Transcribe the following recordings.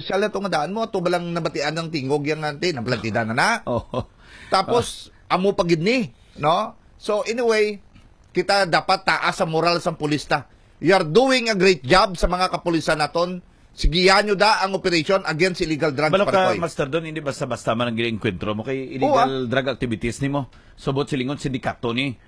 espesyal na itong daan mo, ito balang nabatian ng tingog yung ante, nabalantida na. Oh. Tapos, amo pagid ni, no? So, anyway, kita dapat taas sa moral sa pulista. You are doing a great job sa mga kapulisan naton. Sigihan nyo da ang operation against illegal drugs. Balo ka, Master Don, hindi basta-basta man ang ginenkwentro mo kay illegal drug activities ni mo. Subot silingon sindikato ni.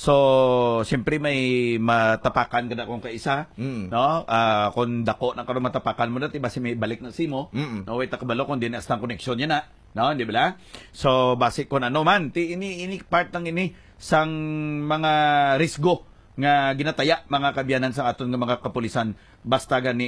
So, siyempre may matapakan ka na kung kaisa, no? Kung dako na karon matapakan mo na, basi may balik na si mo. No, wait kabalo kung di na ang connection niya na, no, di ba? So, base kun ano man, ini part ng ini sang mga risgo nga ginataya mga kabyanan sa aton nga mga kapulisan basta gani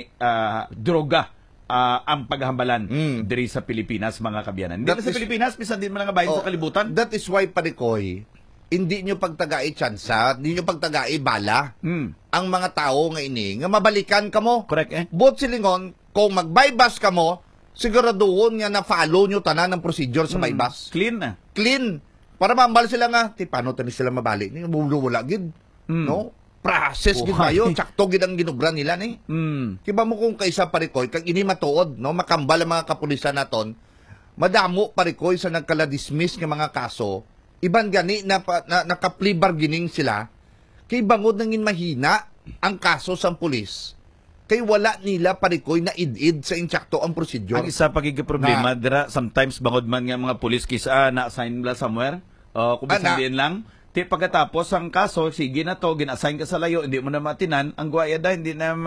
droga ang paghambalan diri sa Pilipinas mga kabyanan. Hindi sa Pilipinas, bisan din man nga bahin sa kalibutan. That is why Parikoy, hindi nyo pagtagai tsansa, hindi nyo pagtagai bala. Ang mga tao nga ini, nga mabalikan ka mo. Correct eh? Bot silingon, kung mag-bypass ka mo, siguraduhon nga na-follow nyo tanan ng procedure sa bypass. Clean na. Clean. Para mambal sila nga, paano tayo sila mabalik? Wala gid. No? Process gid kayo. Tsakto gid ang ginubra nila ni. Kiba mo kung kaisa Parikoy, kag ini matuod, no? Makambal ang mga kapulisan naton, madamo Parikoy sa nagkala-dismiss nga mga kaso, iban gani na naka-plea bargaining sila kay bangod nangin mahina ang kaso sa pulis kay wala nila Parikoy na id-id sa insakto ang procedure. Ang isa pagiging problema dira sometimes bangod man nga mga pulis kisa na-assign nila somewhere kung sabihin lang ti pagkatapos ang kaso sige na to gina-assign ka sa layo hindi mo na matinan ang guayada hindi na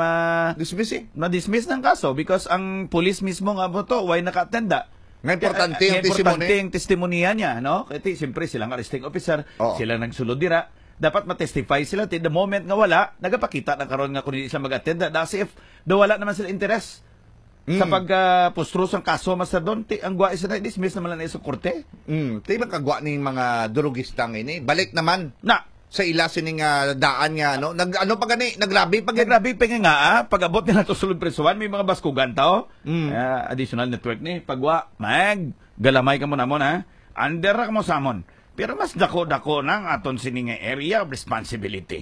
ma-dismiss ng kaso because ang pulis mismo nga mo to why naka-attenda. Nga importante yung testimonya niya, no? Kasi siyempre silang arresting officer, sila nagsulod dira. Dapat matestify sila. The moment nga wala, nagapakita na karon nga kung hindi sila mag-attend. That's if wala naman sila interest sa pag-postros ang kaso, Master Don. Ang gwa isa na dismiss naman na sa korte. Tiba kagwa ng mga durugistang ini. Balik naman sa ila sining daan nga ano pa gani nagrabi pa nga pag-abot nila to sulod presuan may mga baskugan tao additional network ni pagwa galamay ka mo namon ha under ka mo samon pero mas dako nang aton sining area of responsibility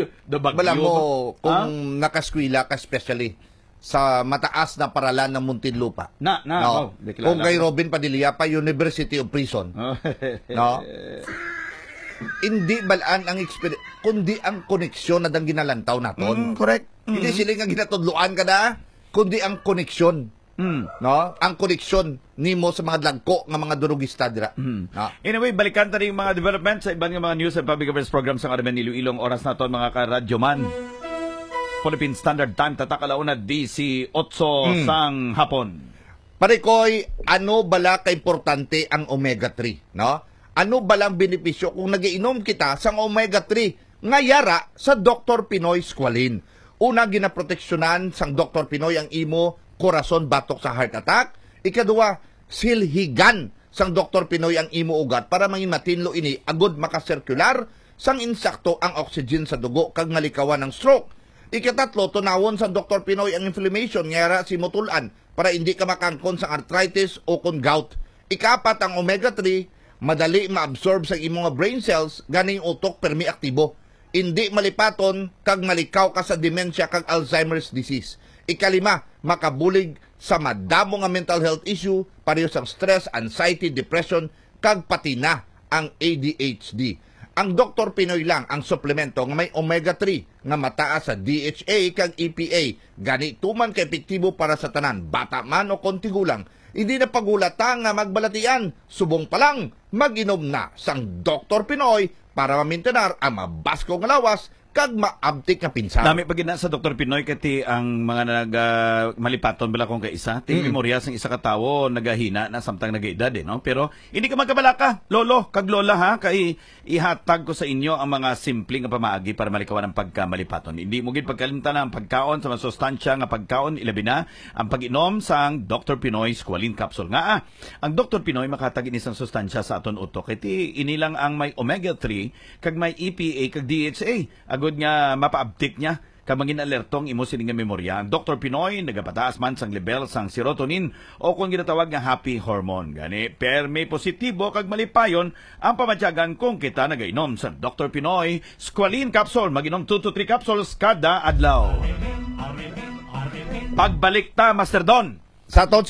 bala mo kung nakaskwela ka especially sa mataas na paralan ng Muntinlupa kung kay Robin Padilla pa University of Prison no hindi balaan ang experience, kundi ang koneksyon na dang ginalantaw naton. Correct. Hindi sila nga ginatudluan ka na, kundi ang koneksyon. No? Ang koneksyon nimo sa mga dagko nga mga durugista dira. No? Anyway, balikan ta ning mga development sa ibang mga news and public affairs program sa Armen Iloilong oras naton mga ka-radyoman. Philippine Standard Time tatakalauna DC 8 sang hapon. Parikoy, ano bala ka importante ang omega-3, no? Ano balang benepisyo kung nagiinom kita sa omega-3 nga yara sa Dr. Pinoy Squalene? Una, ginaproteksyonan sang Dr. Pinoy ang imo korason batok sa heart attack. Ikaduwa, silhigan sang Dr. Pinoy ang imo ugat para mangin matinlo ini agud makasirkular sang insakto ang oxygen sa dugo kag ngalikawan ng stroke. Ikatatlo, tunawon sang Dr. Pinoy ang inflammation nga yara si mutulan para hindi ka makangkon sang arthritis o kon gout. Ikapat, ang omega-3 madali ma-absorb sa imong brain cells ganing utok permi aktibo. Hindi malipaton kag malikaw ka sa dementia kag Alzheimer's disease. Ikalima, makabulig sa madamo nga mental health issue pareho sa stress, anxiety, depression kag pati na ang ADHD. Ang Dr. Pinoy lang ang suplemento nga may omega-3 nga mataas sa DHA kag EPA. Gani tuman kay epektibo para sa tanan, bata man o kontigulang. Hindi na pagulatan nga magbalatian, subong pa lang, mag-inom na sang Dr. Pinoy para mamintenar ang mabasko nga lawas kag maabtik nga pinsan. Dami pag sa Dr. Pinoy kati ang mga malipaton bala kong kaisa. Ting memorya sang isa ka tawo nagahina na samtang nagaedad no? Pero hindi ka magkabalaka, lolo, kag lola ha, kay ihatag ko sa inyo ang mga simpleng nga pamaagi para malikawan ang pagkamalipaton. Hindi mo gid pagkalimtan ang pagkaon sa mga sustansya nga pagkaon ilabi na ang pag-inom sang Dr. Pinoy Squalene capsule nga. Ang Dr. Pinoy makatag ini sang sustansya sa aton utok kay inilang ang may omega-3 kag may EPA kag DHA. Agud nga mapaabtik niya kamangin alertong imo sining nga memorya. Ang Dr. Pinoy nagapataas man sang level sang serotonin o kung ginatawag nga happy hormone. Gani perme positibo kag malipayon ang pamatyagan kung kita nagainom sa Dr. Pinoy Squalene capsule. Maginom 2 to 3 capsules kada adlaw. Pagbalik ta, Master Don. Sa